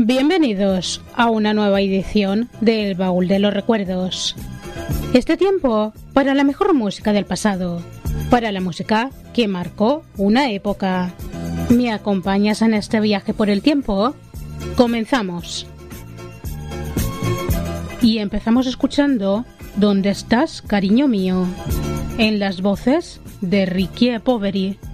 Bienvenidos a una nueva edición del Baúl de los Recuerdos. Este tiempo para la mejor música del pasado, para la música que marcó una época. ¿Me acompañas en este viaje por el tiempo? Comenzamos. Y empezamos escuchando ¿Dónde estás, cariño mío?, en las voces de Ricky e Poveri.